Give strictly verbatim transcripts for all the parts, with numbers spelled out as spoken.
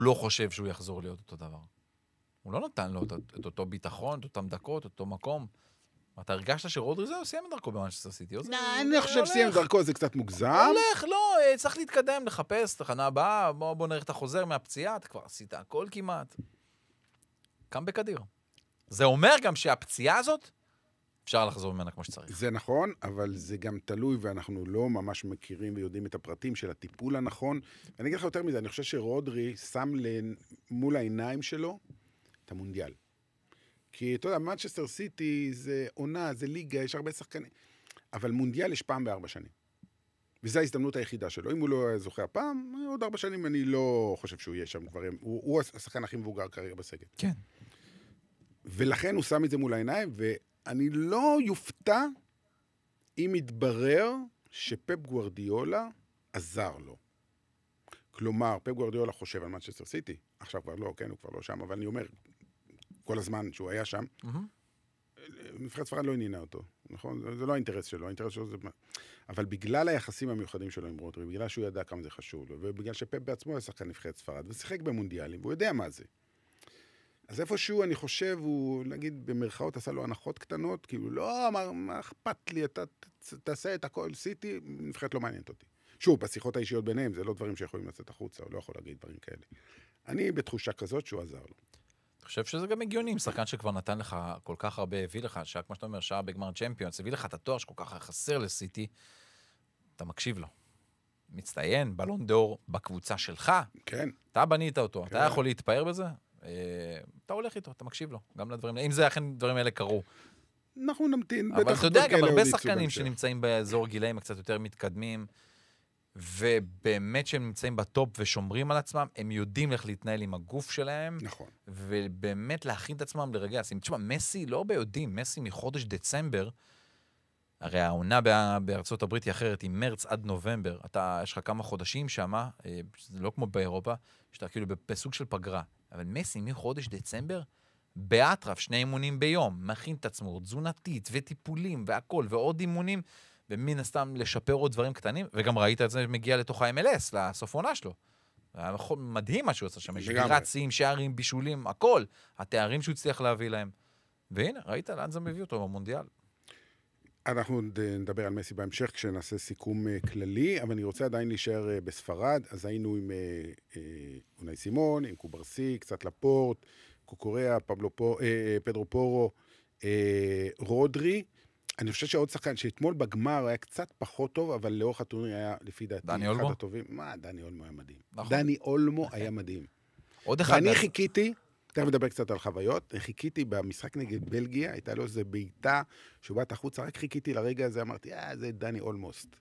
לא חושב שהוא יחזור להיות אותו דבר. הוא לא נתן לו את, את אותו ביטחון, את אותם דקות, את אותו מקום. אתה הרגשת שרודרי זהו, סיים את דרכו במנצ'סטר סיטי. אני חושב סיים את דרכו, זה קצת מוגזם. הולך, לא, צריך להתקדם, לחפש, תחנה הבאה, בוא, בוא נראה את החוזר מהפציעה, אתה כבר עשית הכל כמעט. קם בקדיר. זה אומר גם שהפציעה הזאת, אפשר לחזור ממנה כמו שצריך. זה נכון, אבל זה גם תלוי, ואנחנו לא ממש מכירים ויודעים את הפרטים של הטיפול הנכון. ואני אגיד לך יותר מזה, אני חושב שרודרי שם מול העיניים שלו את המונדיאל. כי אתה יודע, מנצ'סטר סיטי זה עונה, זה ליגה, יש הרבה שחקנים. אבל מונדיאל יש פעם בארבע שנים. וזו ההזדמנות היחידה שלו. אם הוא לא זוכה הפעם, עוד ארבע שנים אני לא חושב שהוא יהיה שם כבר. הוא, הוא השחקן הכי מבוגר כרגע בסגל. כן. ולכן הוא שם את זה מול העיניים, ואני לא יופתע אם יתברר שפפ גוארדיולה עזר לו. כלומר, פפ גוארדיולה חושב על מנצ'סטר סיטי. עכשיו כבר לא, כן, הוא כבר לא שם, אבל אני אומר, כל הזמן שהוא היה שם, נבחרת ספרד לא עניינה אותו, נכון? זה לא האינטרס שלו, האינטרס שלו זה... אבל בגלל היחסים המיוחדים שלו עם רודרי, בגלל שהוא ידע כמה זה חשוב לו, ובגלל שפפ בעצמו היה שחקן נבחרת ספרד, ושיחק במונדיאלים, והוא יודע מה זה. אז איפשהו, אני חושב, הוא, נגיד, במרכאות עשה לו הנחות קטנות, כאילו, לא, מה, מה אכפת לי, אתה תעשה את הכל, סיטי, נבחרת לא מעניינת אותי. שוב, בשיחות האישיות ביניהם, זה לא דברים שיכולים לצאת החוצה, הוא לא יכול להגיד דברים כאלה. אני בתחושה כזאת שהוא עזר לו. אני חושב שזה גם הגיוני, שחקן שכבר נתן לך כל כך הרבה, הביא לך, שעה, כמו שאתה אומר, שעה בגמר צ'מפיונס, הביא לך את התואר שכל כך חסר לסיטי, אתה מקשיב לו. מצטיין, בלון דור בקבוצה שלך. כן. אתה בנית אותו, כן. אתה יכול להתפאר בזה, אתה הולך איתו, אתה מקשיב לו, גם לדברים, אם זה אכן דברים האלה קרו. אנחנו נמתין. אבל אתה יודע, גם הרבה שחקנים שנמצאים באזור גילאים קצת יותר מתקדמים, ובאמת שהם נמצאים בטופ ושומרים על עצמם, הם יודעים איך להתנהל עם הגוף שלהם, נכון. ובאמת להכין את עצמם לרגע. אז תשמע, מסי לא ביודעים, מסי מחודש דצמבר, הרי העונה בארצות הברית היא אחרת, היא מרץ עד נובמבר, אתה, יש לך כמה חודשים שם, זה לא כמו באירופה, שאתה כאילו בסוג של פגרה, אבל מסי מחודש דצמבר, באטרף, שני אימונים ביום, מכין את עצמו, תזונתית וטיפולים והכל, ועוד אימונים, ומן הסתם לשפר עוד דברים קטנים, וגם ראית את זה מגיע לתוך ה-אם אל אס, לסוף עונה שלו. היה מדהים מה שהוא עושה שם, רצים, שערים, בישולים, הכל, התארים שהוא הצליח להביא להם. והנה, ראית לאן זה מביא אותו במונדיאל. אנחנו נדבר על מסי בהמשך כשנעשה סיכום כללי, אבל אני רוצה עדיין להישאר בספרד, אז היינו עם אונאי סימון, עם קוברסי, קצת לפורט, קוקוריאה, פדרו פורו, רודרי. אני חושב שעוד שחקן שאתמול בגמר היה קצת פחות טוב, אבל לאורך הטורניר היה לפי דעתי דני אולמו? אחד הטובים. מה, דני אולמו היה מדהים. נכון. דני אולמו היה מדהים. עוד אחד. ואני חיכיתי, תכף נדבר קצת על חוויות, חיכיתי במשחק נגד בלגיה, הייתה לו איזו בעיטה, שהוא באת החוצה, רק חיכיתי לרגע הזה, אמרתי, אה, זה דני אולמוסט.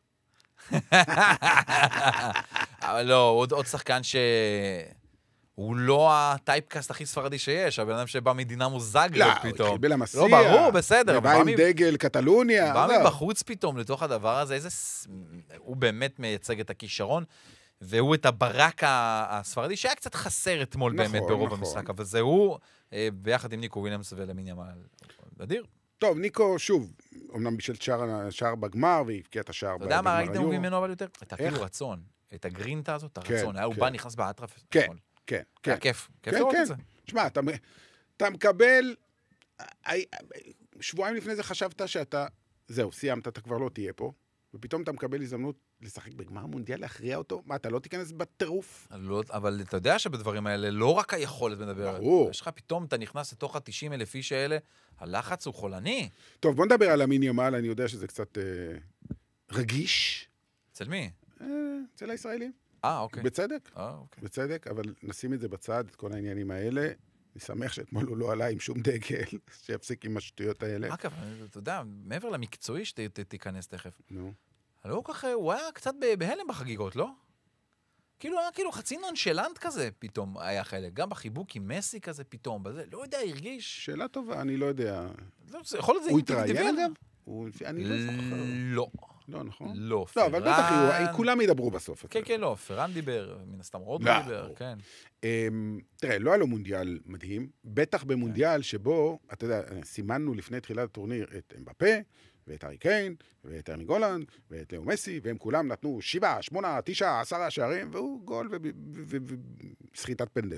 אבל לא, עוד, עוד שחקן ש... הוא לא הטייפקאסט הכי ספרדי שיש, הבן אדם שבא מדינמו זאגרב לא, פתאום. הוא התחיל בלמסיה. לא, ברור, בסדר. ובא עם דגל קטלוניה. בא מבחוץ פתאום לתוך הדבר הזה, איזה... הוא באמת מייצג את הכישרון, והוא את הברק הספרדי, שהיה קצת חסר אתמול נכון, באמת ברוב נכון. המשחק, אבל זה הוא, ביחד עם ניקו וויליאמס ולמין ימל. אדיר. טוב, ניקו, שוב, אמנם בשביל שער בגמר, והבקיע את השער אתה בגמר יודע מה היום. ראיתם ממנו אבל יותר? את הכאילו רצון. את הגרינטה הזאת, הרצון. הוא בא, נכנס באטרף. כן, כן. היה כיף. כיף לראות את זה. שמע, אתה מקבל... שבועיים לפני זה חשבת שאתה... זהו, סיימת, אתה כבר לא תהיה פה, ופתאום אתה מקבל הזדמנות לשחק בגמר מונדיאל, להכריע אותו. מה, אתה לא תיכנס בטירוף? אבל אתה יודע שבדברים האלה לא רק היכולת מדבר. ברור. יש לך פתאום, אתה נכנס לתוך ה-תשעים אלף איש האלה, הלחץ הוא חולני. טוב, בוא נדבר על המין ימל, אני יודע שזה קצת אה, רגיש. אצל מי? אה, אצל הישראלים. אה, אוקיי. בצדק. אה, אוקיי. בצדק, אבל נשים את זה בצד, את כל העניינים האלה. אני שמח שאתמול הוא לא עלה עם שום דגל, שיפסיק עם השטויות האלה. אגב, אתה יודע, מעבר למקצועי שתיכנס תכף. נו. לא ככה, הוא היה קצת בהלם בחגיגות, לא? כאילו, היה כאילו חצי נונשלנט כזה פתאום היה חלק. גם בחיבוק עם מסי כזה פתאום, בזה, לא יודע, הרגיש. שאלה טובה, אני לא יודע. יכול להיות זה הוא התראיין אגב? אני לא זוכר. לא. לא, נכון? לא, לא, אבל בטח, כולם ידברו בסוף. כן, כן, לא, פרן דיבר, מן הסתם רודו דיבר, כן. תראה, לא היה לו מונדיאל מדהים, בטח במונדיאל שבו, אתה יודע, סימנו לפני תחילת הטורניר את אמבפה, ואת הארי קיין, ואת ארני גולנד, ואת לאו מסי, והם כולם נתנו שבעה, שמונה, תשעה, עשרה שערים, והוא גול וסחיטת פנדל.